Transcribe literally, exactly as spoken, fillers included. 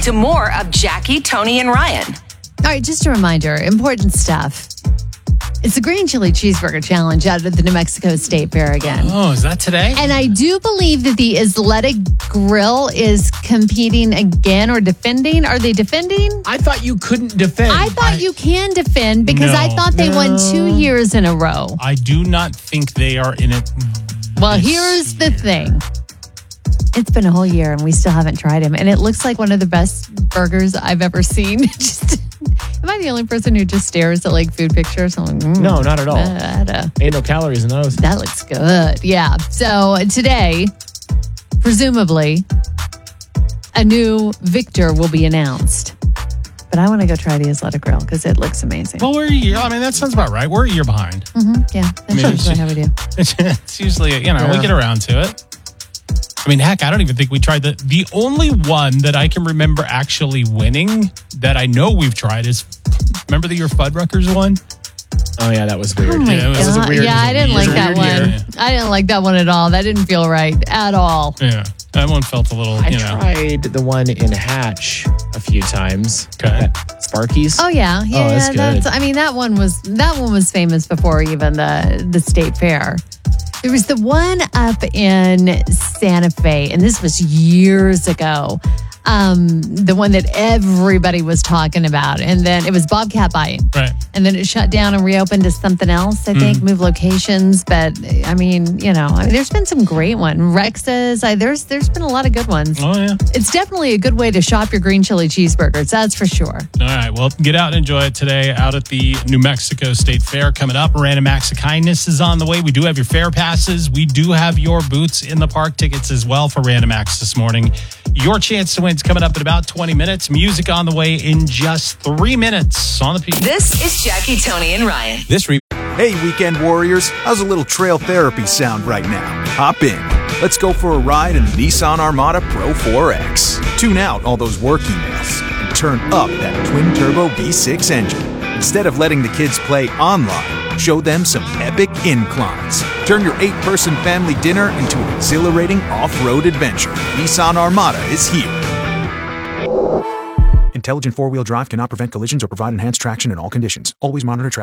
to more of Jackie, Tony, and Ryan. All right, just a reminder, important stuff. It's the Green Chili Cheeseburger Challenge out at the New Mexico State Fair again. Oh, is that today? And I do believe that the Isleta Grill is competing again or defending. Are they defending? I thought you couldn't defend. I thought I- you can defend because No. I thought they won two years in a row. I do not think they are in it. Well, this here's the year. thing. It's been a whole year and we still haven't tried him. And it looks like one of the best burgers I've ever seen. Just, am I the only person who just stares at like food pictures? I'm like, mm, No, not at all. that, uh, Ain't no calories in those. that looks good. Yeah. So today, presumably, a new victor will be announced. But I want to go try the Isleta Grill because it looks amazing. Well, we're a year. I mean, that sounds about right. We're a year behind. Mm-hmm. Yeah, that's mean, usually it's- how we do. It's, it's usually, you know, we Yeah. get around to it. I mean, heck, I don't even think we tried the. The only one that I can remember actually winning that I know we've tried is, remember the year Fuddruckers one? Oh, yeah, that was weird. Oh my Yeah, it was- God. it was a weird- yeah, it was a I didn't like weird that year. one. I didn't like that one at all. That didn't feel right at all. Yeah, that one felt a little, I you know. tried the one in Hatch a few times. Okay. At Sparky's. Oh yeah, yeah. Oh, that's yeah, that's. good. I mean, that one was that one was famous before even the the state fair. There was the one up in Santa Fe, and this was years ago. Um, the one that everybody was talking about, and then it was Bobcat Bite, Right. and then it shut down and reopened to something else. I think moved locations, but I mean, you know, I mean, there's been some great ones. Rex's, I, there's there's been a lot of good ones. Oh, yeah. It's definitely a good way to shop your green chili cheeseburgers. That's for sure. All right. Well, get out and enjoy it today out at the New Mexico State Fair coming up. Random Acts of Kindness is on the way. We do have your fair passes. We do have your boots in the park tickets as well for Random Acts this morning. Your chance to win is coming up in about twenty minutes. Music on the way in just three minutes on the P. This is Jackie, Tony, and Ryan. This re- Hey, weekend warriors, how's a little trail therapy sound right now? Hop in. Let's go for a ride in the Nissan Armada Pro four X. Tune out all those work emails and turn up that twin-turbo V six engine. Instead of letting the kids play online, show them some epic inclines. Turn your eight-person family dinner into an exhilarating off-road adventure. Nissan Armada is here. Intelligent four-wheel drive cannot prevent collisions or provide enhanced traction in all conditions. Always monitor traffic.